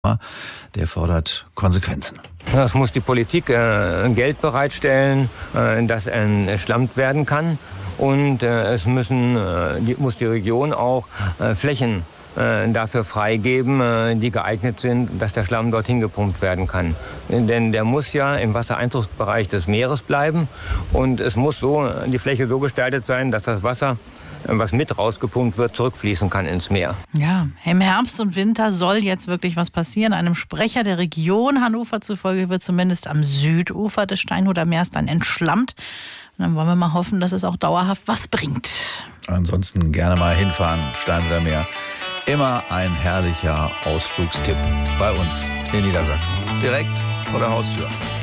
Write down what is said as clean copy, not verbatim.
Der fordert Konsequenzen. Es muss die Politik Geld bereitstellen, das entschlammt werden kann. Und es muss die Region auch Flächen dafür freigeben, die geeignet sind, dass der Schlamm dorthin gepumpt werden kann. Denn der muss ja im Wassereinzugsbereich des Meeres bleiben. Und es muss die Fläche so gestaltet sein, dass das Wasser, was mit rausgepumpt wird, zurückfließen kann ins Meer. Ja, im Herbst und Winter soll jetzt wirklich was passieren. Einem Sprecher der Region Hannover zufolge wird zumindest am Südufer des Steinhuder Meers dann entschlammt. Und dann wollen wir mal hoffen, dass es auch dauerhaft was bringt. Ansonsten gerne mal hinfahren, Steinhuder Meer. Immer ein herrlicher Ausflugstipp bei uns in Niedersachsen. Direkt vor der Haustür.